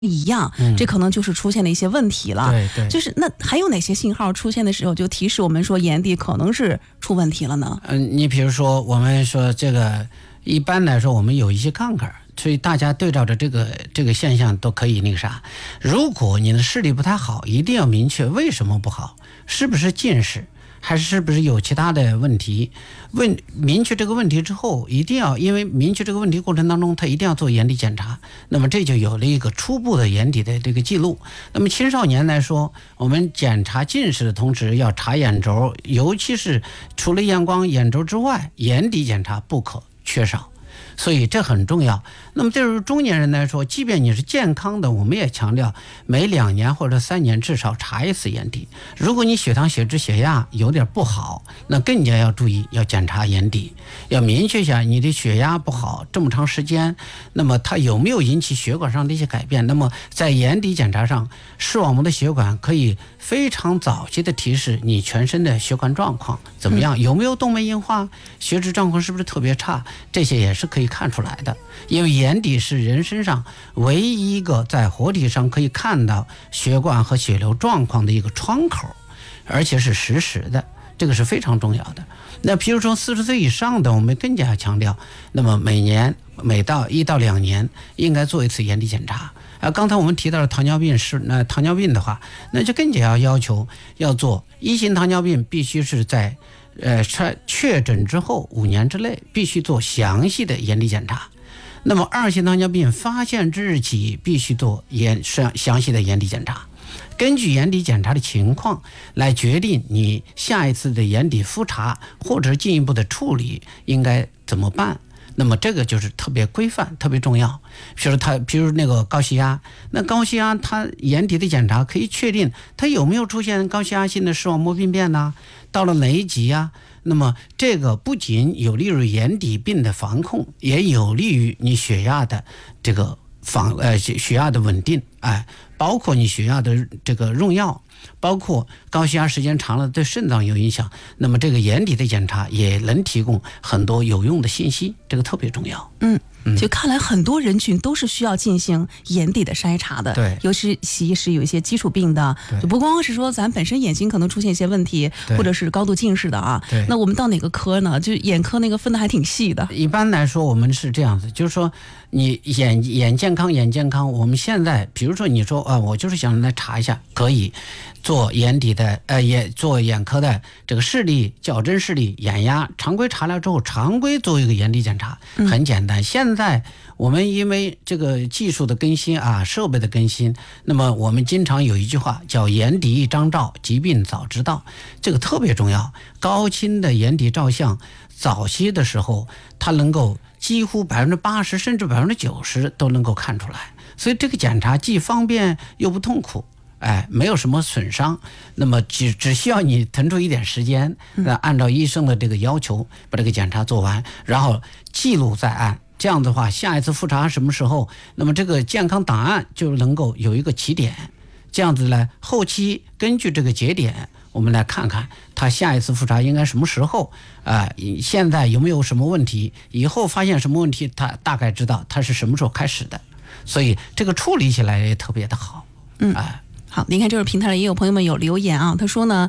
一样，这可能就是出现了一些问题了。 对对， 就是那还有哪些信号出现的时候就提示我们说眼底可能是出问题了呢？ 你比如说我们说这个一般来说我们有一些杠杆，所以大家对照着这个现象都可以那个啥。如果你的视力不太好，一定要明确为什么不好，是不是近视，还是不是有其他的问题？明确这个问题之后，一定要因为明确这个问题过程当中，他一定要做眼底检查。那么这就有了一个初步的眼底的这个记录。那么青少年来说，我们检查近视的同时要查眼轴，尤其是除了验光、眼轴之外，眼底检查不可缺少。所以这很重要。那么对于中年人来说，即便你是健康的，我们也强调每2年或者3年至少查一次眼底。如果你血糖、血脂、血压有点不好，那更加要注意，要检查眼底，要明确一下你的血压不好这么长时间，那么它有没有引起血管上的一些改变。那么在眼底检查上，视网膜的血管可以非常早期的提示你全身的血管状况怎么样，有没有动脉硬化，血脂状况是不是特别差，这些也是可以看出来的。因为眼底是人身上唯一一个在活体上可以看到血管和血流状况的一个窗口，而且是实时的，这个是非常重要的。那比如说40岁以上的，我们更加强调，那么每到1到2年应该做一次眼底检查。刚才我们提到了糖尿病糖尿病的话，那就更加要求要做1型糖尿病，必须是在确诊之后5年之内必须做详细的眼底检查。那么2型糖尿病发现之日起必须做详细的眼底检查，根据眼底检查的情况来决定你下一次的眼底复查或者进一步的处理应该怎么办。那么这个就是特别规范，特别重要。比如那个高血压，那高血压它眼底的检查可以确定它有没有出现高血压性的视网膜病变呢？到了哪一级啊？那么这个不仅有利于眼底病的防控，也有利于你血压的这个血压的稳定，包括你血压的这个用药，包括高血压时间长了对肾脏有影响，那么这个眼底的检查也能提供很多有用的信息，这个特别重要。 就看来很多人群都是需要进行眼底的筛查的， 对， 尤其是有一些基础病的，就不光是说咱本身眼睛可能出现一些问题，或者是高度近视的啊。那我们到哪个科呢？就眼科那个分的还挺细的。 一般来说我们是这样子，就是说你眼健康，我们现在比如说你说我就是想来查一下，可以做眼底的做眼科的这个视力矫正视力眼压，常规查了之后常规做一个眼底检查，很简单。现在我们因为这个技术的更新设备的更新，那么我们经常有一句话叫眼底一张照，疾病早知道，这个特别重要。高清的眼底照相早期的时候，它能够几乎80%甚至90%都能够看出来，所以这个检查既方便又不痛苦，没有什么损伤。那么只需要你腾出一点时间，按照医生的这个要求把这个检查做完，然后记录在案。这样的话，下一次复查什么时候，那么这个健康档案就能够有一个起点。这样子呢，后期根据这个节点，我们来看看他下一次复查应该什么时候现在有没有什么问题，以后发现什么问题，他大概知道他是什么时候开始的，所以这个处理起来也特别的好。 好，您看这个平台上也有朋友们有留言他说呢，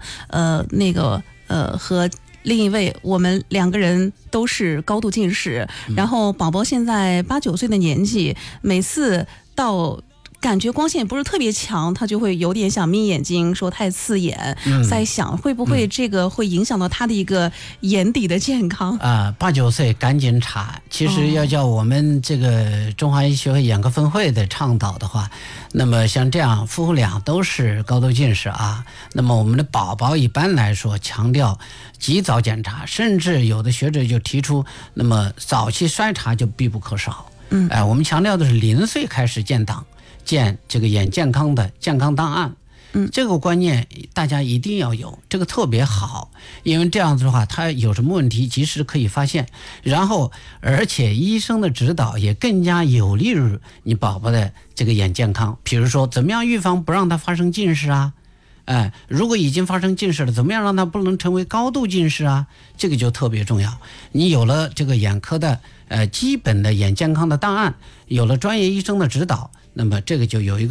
和另一位我们2个人都是高度近视，然后宝宝现在8、9岁的年纪，每次到感觉光线不是特别强，他就会有点想眯眼睛，说太刺眼，在想会不会这个会影响到他的一个眼底的健康 8、9岁赶紧查。其实要叫我们这个中华医学会眼科分会的倡导的话，那么像这样夫妇俩都是高度近视那么我们的宝宝一般来说强调及早检查，甚至有的学者就提出，那么早期筛查就必不可少。我们强调的是0岁开始建这个眼健康的健康档案，这个观念大家一定要有，这个特别好。因为这样子的话，他有什么问题及时可以发现，然后而且医生的指导也更加有利于你宝宝的这个眼健康。比如说怎么样预防不让他发生近视如果已经发生近视了，怎么样让他不能成为高度近视这个就特别重要。你有了这个眼科的基本的眼健康的档案，有了专业医生的指导， 那么这个就有一个